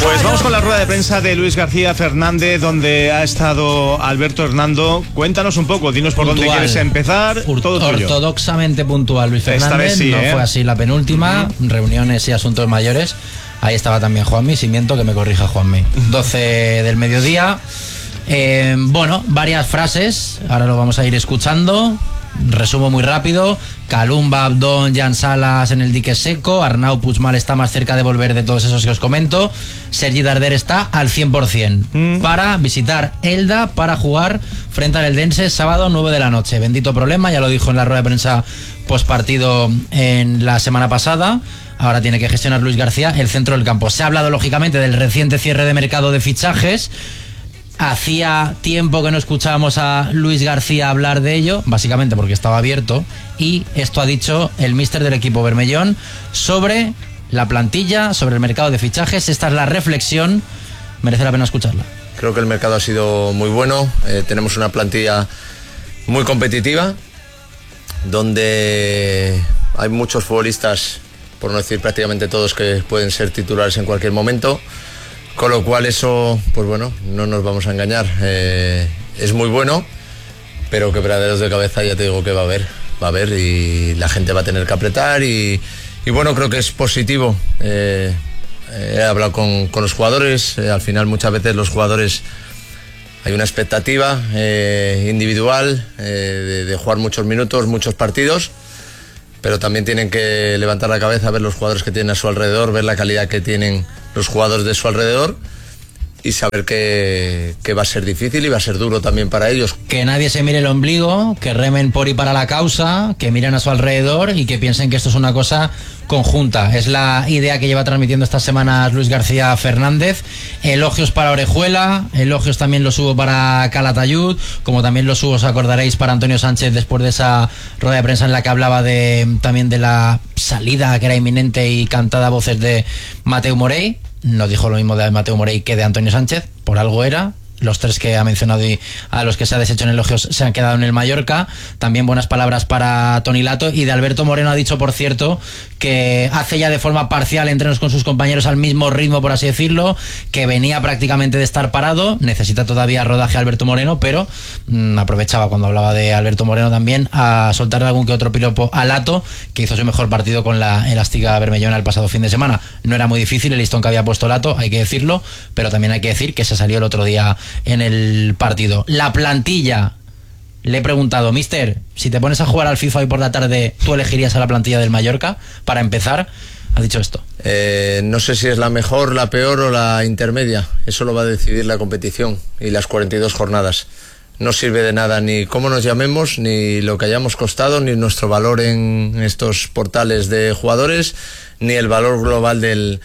Pues vamos con la rueda de prensa de Luis García Fernández, donde ha estado Alberto Hernando. Cuéntanos un poco, dinos por dónde quieres empezar. Todo tuyo. Ortodoxamente puntual, Luis Fernández. Esta vez sí, no fue así la penúltima. Reuniones y asuntos mayores. Ahí estaba también Juanmi, si miento que me corrija Juanmi. 12 del mediodía. Bueno, varias frases. Ahora lo vamos a ir escuchando. Resumo muy rápido. Calumba, Abdón, Jan Salas en el dique seco. Arnau Puigmal está más cerca de volver de todos esos que os comento. Sergi Darder está al 100% para visitar Elda para jugar frente al Eldense sábado 9 de la noche. Bendito problema, ya lo dijo en la rueda de prensa postpartido en la semana pasada. Ahora tiene que gestionar Luis García el centro del campo. Se ha hablado lógicamente del reciente cierre de mercado de fichajes. Hacía tiempo que no escuchábamos a Luis García hablar de ello, básicamente porque estaba abierto, y esto ha dicho el míster del equipo bermellón sobre la plantilla, sobre el mercado de fichajes. Esta es la reflexión, merece la pena escucharla. Creo que el mercado ha sido muy bueno, tenemos una plantilla muy competitiva, donde hay muchos futbolistas, por no decir prácticamente todos, que pueden ser titulares en cualquier momento. Con lo cual eso, pues bueno, no nos vamos a engañar, es muy bueno, pero que quebraderos de cabeza ya te digo que va a haber y la gente va a tener que apretar y bueno, creo que es positivo. He hablado con los jugadores, al final muchas veces los jugadores hay una expectativa individual de jugar muchos minutos, muchos partidos, pero también tienen que levantar la cabeza, ver los jugadores que tienen a su alrededor, ver la calidad que tienen los jugadores de su alrededor y saber que va a ser difícil y va a ser duro también para ellos. Que nadie se mire el ombligo, que remen por y para la causa, que miren a su alrededor y que piensen que esto es una cosa conjunta. Es la idea que lleva transmitiendo estas semanas Luis García Fernández. Elogios para Orejuela, elogios también los hubo para Calatayud, como también los hubo, os acordaréis, para Antonio Sánchez después de esa rueda de prensa en la que hablaba también de la salida que era inminente y cantada a voces de Mateu Morey. No dijo lo mismo de Mateu Morey que de Antonio Sánchez, por algo era. Los tres que ha mencionado y a los que se ha deshecho en elogios se han quedado en el Mallorca. También buenas palabras para Toni Lato, y de Alberto Moreno ha dicho, por cierto, que hace ya de forma parcial entrenos con sus compañeros al mismo ritmo, por así decirlo, que venía prácticamente de estar parado. Necesita todavía rodaje Alberto Moreno, pero aprovechaba cuando hablaba de Alberto Moreno también a soltarle algún que otro piropo a Lato, que hizo su mejor partido con la elástica bermellona el pasado fin de semana. No era muy difícil el listón que había puesto Lato, hay que decirlo, pero también hay que decir que se salió el otro día en el partido. La plantilla, le he preguntado, mister, si te pones a jugar al FIFA hoy por la tarde, ¿tú elegirías a la plantilla del Mallorca para empezar? Ha dicho esto. No sé si es la mejor, la peor o la intermedia. Eso lo va a decidir la competición y las 42 jornadas. No sirve de nada ni cómo nos llamemos, ni lo que hayamos costado, ni nuestro valor en estos portales de jugadores, ni el valor global del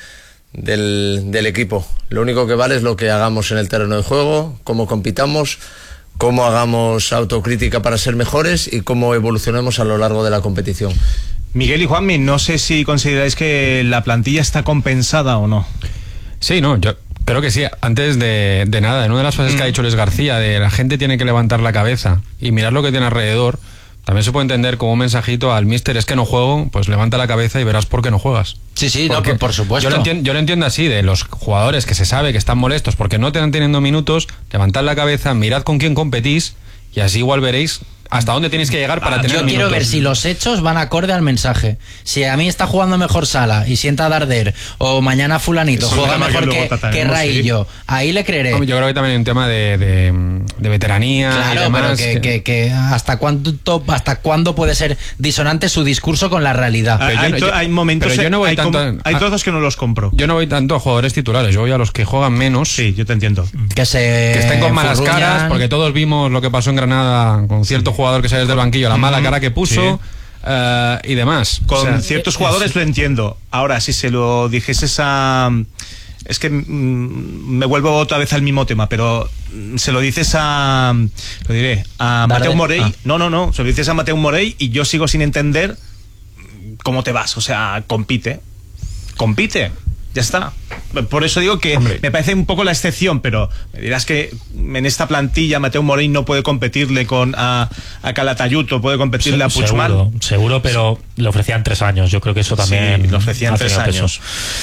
equipo. Lo único que vale es lo que hagamos en el terreno de juego, cómo compitamos, cómo hagamos autocrítica para ser mejores y cómo evolucionemos a lo largo de la competición. Miguel y Juanmi, no sé si consideráis que la plantilla está compensada o no. Sí, no, yo creo que sí. Antes de nada, en una de las frases que ha dicho Luis García, de la gente tiene que levantar la cabeza y mirar lo que tiene alrededor, también se puede entender como un mensajito al míster: es que no juego, pues levanta la cabeza y verás por qué no juegas. Sí, no, por supuesto. Yo lo entiendo así, de los jugadores que se sabe que están molestos porque no te están teniendo minutos. Levantad la cabeza, mirad con quién competís y así igual veréis hasta dónde tenéis que llegar para tener minutos. Yo quiero ver si los hechos van acorde al mensaje. Si a mí está jugando mejor Sala y sienta a Darder, o mañana fulanito juega mejor que Raillo, ahí le creeré. Yo creo que también hay un tema de veteranía. Claro, y demás, pero que hasta cuándo puede ser disonante su discurso con la realidad. Hay momentos, pero yo no voy hay trozos que no los compro. Yo no voy tanto a jugadores titulares, yo voy a los que juegan menos. Sí, yo te entiendo. Que estén con malas caras, porque todos vimos lo que pasó en Granada con cierto jugador que sale del banquillo, la mala cara que puso, y demás. Con ciertos jugadores lo entiendo. Ahora, si se lo dijeses a... Es que me vuelvo otra vez al mismo tema, pero se lo dices a... Lo diré, a Mateu Morey. No, se lo dices a Mateu Morey y yo sigo sin entender cómo te vas. O sea, compite. Ya está. Por eso digo que me parece un poco la excepción, pero me dirás que en esta plantilla Mateu Morey no puede competirle a Calatayud o puede competirle a Puigmal. Seguro, pero le ofrecían 3 años. Yo creo que eso también le ofrecían 3 años.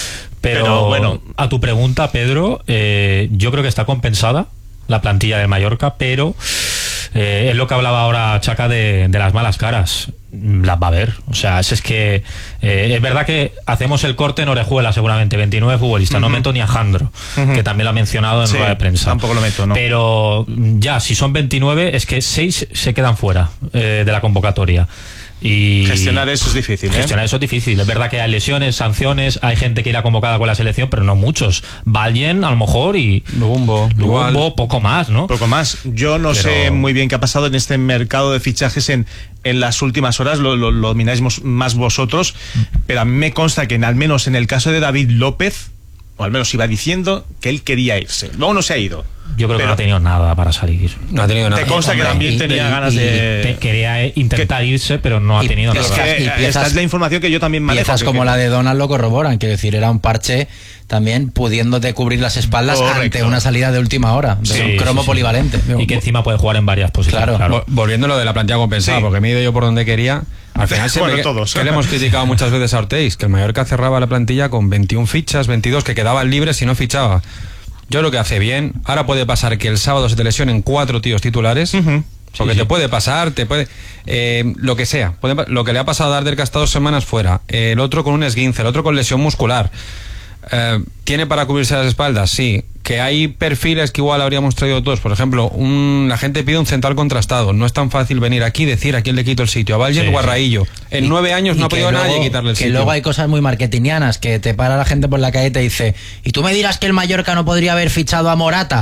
Pero bueno, a tu pregunta, Pedro, yo creo que está compensada la plantilla de Mallorca, pero es lo que hablaba ahora Chaca de las malas caras. Las va a haber. O sea, es que es verdad que hacemos el corte en Orejuela, seguramente 29 futbolistas. No meto ni a Jandro, que también lo ha mencionado en rueda de prensa. Tampoco lo meto, ¿no? Pero ya, si son 29, es que 6 se quedan fuera de la convocatoria. Y gestionar eso es difícil, Gestionar eso es difícil. Es verdad que hay lesiones, sanciones, hay gente que irá convocada con la selección, pero no muchos. Va alguien, a lo mejor, y Lumbo, poco más, ¿no? Poco más. Yo no sé muy bien qué ha pasado en este mercado de fichajes en las últimas horas, lo domináis más vosotros, pero a mí me consta que al menos en el caso de David López, o al menos iba diciendo que él quería irse. Luego no se ha ido. Yo creo que no ha tenido nada para salir. No ha tenido nada. Te consta que también tenía ganas de... Quería intentar irse, pero no ha tenido nada. Esta es la información que yo también manejo. Piezas como la de Donald lo corroboran, quiero decir, era un parche también pudiéndote cubrir las espaldas ante una salida de última hora. Un cromo polivalente. Y que encima puede jugar en varias posiciones. Claro. Volviendo a lo de la plantilla compensada, porque me he ido yo por donde quería. Al final siempre que le hemos criticado muchas veces a Ortiz, que el Mallorca cerraba la plantilla con 21 fichas, 22 que quedaban libres si no fichaba. Yo lo que hace bien. Ahora puede pasar que el sábado se te lesionen 4 tíos titulares. Porque te puede pasar, lo que sea. Lo que le ha pasado a Darder, que ha estado 2 semanas fuera. El otro con un esguince, el otro con lesión muscular. ¿Tiene para cubrirse las espaldas? Sí. Que hay perfiles que igual habríamos traído todos. Por ejemplo, la gente pide un central contrastado. No es tan fácil venir aquí y decir a quién le quito el sitio. A Valger o a Raillo. En 9 años no ha podido nadie quitarle el sitio. Que luego hay cosas muy marketingianas, que te para la gente por la calle y te dice, y tú me dirás que el Mallorca no podría haber fichado a Morata.